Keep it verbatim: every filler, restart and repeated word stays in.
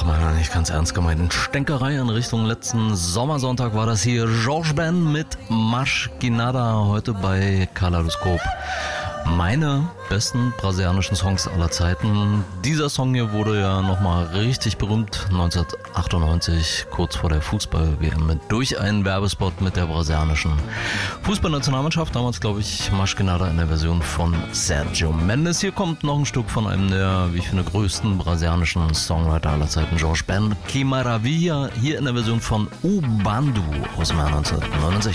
mal nicht ganz ernst gemeint. Stänkerei in Richtung letzten Sommersonntag war das hier. Jorge Ben mit Maschkinada heute bei Kaleidoskop. Meine besten brasilianischen Songs aller Zeiten. Dieser Song hier wurde ja nochmal richtig berühmt neunzehnhundertachtundneunzig, kurz vor der Fußball-W M, durch einen Werbespot mit der brasilianischen Fußballnationalmannschaft. Damals, glaube ich, Maschkinada in der Version von Sergio Mendes. Hier kommt noch ein Stück von einem der, wie ich finde, größten brasilianischen Songwriter aller Zeiten, Jorge Ben. Que Maravilha, hier in der Version von U Bando aus dem Jahr neunzehnhundertneunundsechzig.